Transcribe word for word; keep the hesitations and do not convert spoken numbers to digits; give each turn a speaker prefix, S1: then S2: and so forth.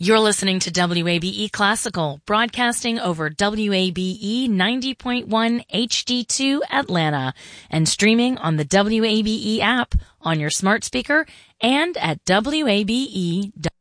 S1: You're listening to W A B E Classical, broadcasting over W A B E ninety point one H D two Atlanta and streaming on the W A B E app on your smart speaker and at W A B E dot com.